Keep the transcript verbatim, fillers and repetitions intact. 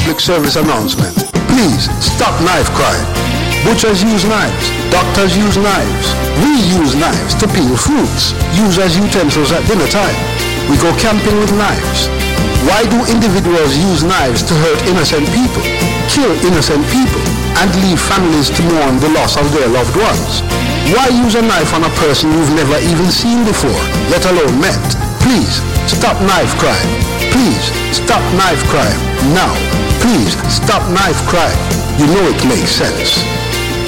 public service announcement. Please stop knife crime. Butchers use knives. Doctors use knives. We use knives to peel fruits. Use as utensils at dinner time. We go camping with knives. Why do individuals use knives to hurt innocent people, kill innocent people, and leave families to mourn the loss of their loved ones? Why use a knife on a person you've never even seen before, let alone met? Please, stop knife crime. Please, stop knife crime. Now, please, stop knife crime. You know it makes sense.